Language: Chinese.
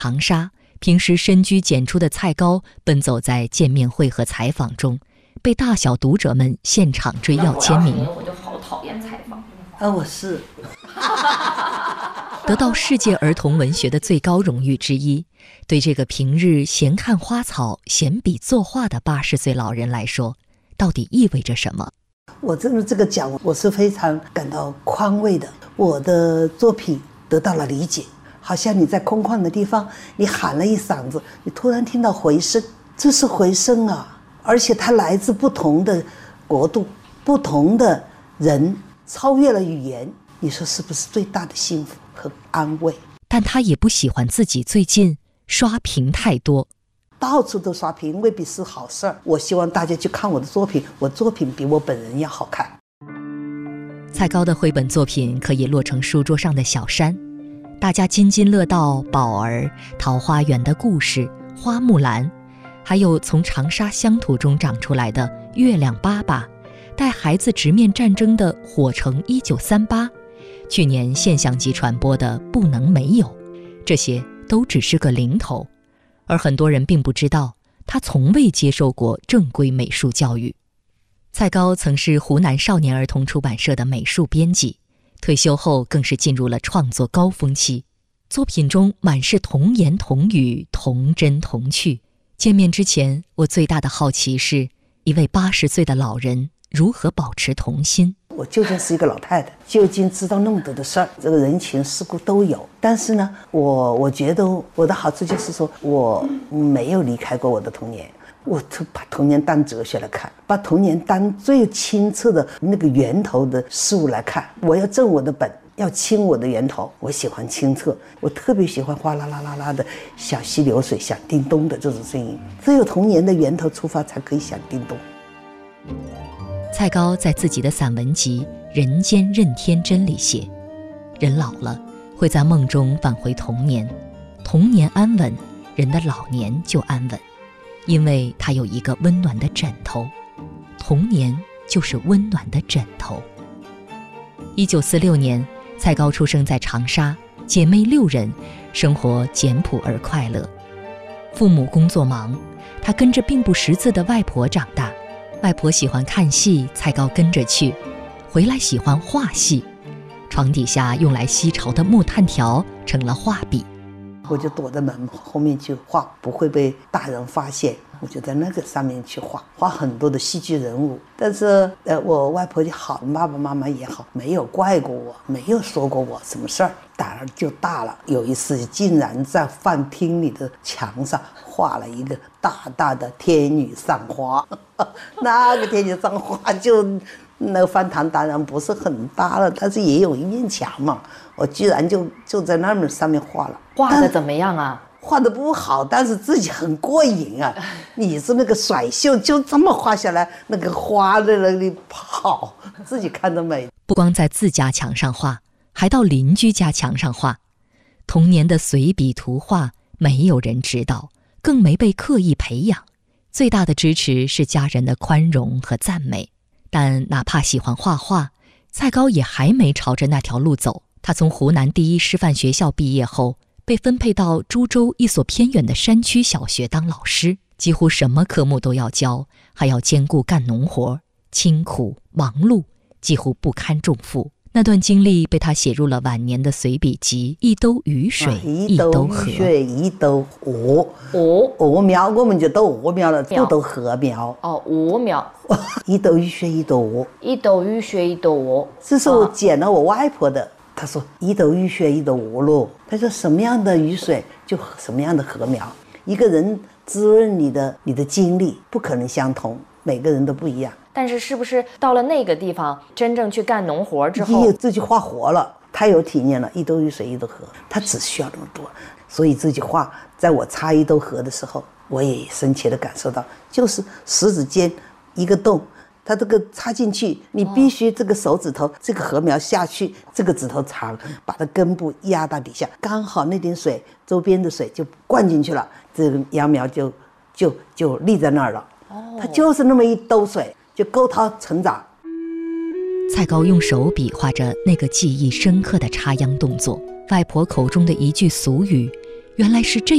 长沙，平时深居简出的蔡高奔走在见面会和采访中，被大小读者们现场追要签名。 我就好讨厌采访。 我是得到世界儿童文学的最高荣誉之一，对这个平日闲看花草、闲笔作画的80岁老人来说，到底意味着什么？ 我真的这个奖，我是非常感到宽慰的。我的作品得到了理解，好像你在空旷的地方，你喊了一嗓子，你突然听到回声，这是回声啊！而且它来自不同的国度、不同的人，超越了语言。你说是不是最大的幸福和安慰？ 但他也不喜欢自己最近刷屏太多， 到处都刷屏未必是好事儿。我希望大家去看我的作品，我作品比我本人要好看。 蔡高的绘本作品可以落成书桌上的小山，大家津津乐道宝儿、桃花源的故事、花木兰，还有从长沙乡土中长出来的月亮爸爸，带孩子直面战争的火城1938，去年现象级传播的不能没有，这些都只是个零头，而很多人并不知道他从未接受过正规美术教育。蔡高曾是湖南少年儿童出版社的美术编辑，退休后更是进入了创作高峰期，作品中满是童言童语、童真童趣。见面之前，我最大的好奇是一位80岁的老人如何保持童心。 我究竟是一个老太太，究竟知道那么多的事儿，这个人情世故都有。但是呢，我觉得我的好处就是说，我没有离开过我的童年，我就把童年当哲学来看，把童年当最清澈的那个源头的事物来看。我要正我的本，要清我的源头。我喜欢清澈，我特别喜欢哗啦啦啦啦的小溪流水响叮咚的这种声音。只有童年的源头出发，才可以响叮咚。 蔡高在自己的散文集《人间任天真》里写，人老了会在梦中返回童年，童年安稳，人的老年就安稳，因为他有一个温暖的枕头，童年就是温暖的枕头。1946年，蔡高出生在长沙，姐妹6人，生活简朴而快乐。父母工作忙，他跟着并不识字的外婆长大。外婆喜欢看戏，蔡高跟着去，回来喜欢画戏。床底下用来吸潮的木炭条成了画笔， 我就躲在门后面去画，不会被大人发现。我就在那个上面去画很多的戏剧人物。但是我外婆就好，爸爸妈妈也好，没有怪过我，没有说过我什么事儿，胆儿就大了。有一次竟然在饭厅里的墙上画了一个大大的天女散花那个天女散花就那个饭堂当然不是很大了，但是也有一面墙嘛，我居然就在那上面画了。 画的怎么样啊？ 画的不好，但是自己很过瘾啊！你是那个甩袖就这么画下来，那个花在那里跑，自己看着美。 不光在自家墙上画，还到邻居家墙上画。童年的随笔图画没有人指导，更没被刻意培养，最大的支持是家人的宽容和赞美。但哪怕喜欢画画，蔡高也还没朝着那条路走。他从湖南第一师范学校毕业后，被分配到株洲一所偏远的山区小学当老师，几乎什么科目都要教，还要兼顾干农活，清苦忙碌，几乎不堪重负。那段经历被他写入了晚年的随笔集《一兜雨水一兜河》。 一兜鹅苗，我们就都鹅苗了，不都禾苗。 鹅苗。 一兜雨水一兜鹅， 一兜雨水一兜鹅。 这是我捡了我外婆的。他说一兜雨水一兜鹅咯。他说什么样的雨水就什么样的禾苗。一个人滋润你的经历不可能相同，每个人都不一样。 但是是不是到了那个地方真正去干农活之后， 自己画活了，他有体验了，一兜雨水一兜河，他只需要那么多，所以自己画。在我插一兜河的时候，我也深切地感受到，就是食指间一个洞，它这个插进去，你必须这个手指头这个禾苗下去，这个指头长，把它根部压到底下，刚好那点水周边的水就灌进去了，这个秧苗就立在那儿了。它就是那么一兜水就够它成长。 蔡高用手笔画着那个记忆深刻的插秧动作，外婆口中的一句俗语，原来是这